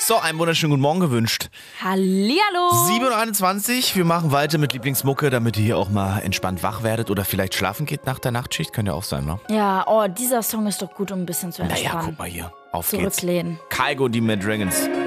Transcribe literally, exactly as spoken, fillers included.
So, einen wunderschönen guten Morgen gewünscht. Hallihallo. sieben Uhr einundzwanzig, wir machen weiter mit Lieblingsmucke, damit ihr hier auch mal entspannt wach werdet oder vielleicht schlafen geht nach der Nachtschicht. Könnte ja auch sein, ne? Ja, oh, dieser Song ist doch gut, um ein bisschen zu entspannen. Naja, guck mal hier. Auf Zurücklehnen. geht's. Kygo, die Mad Dragons.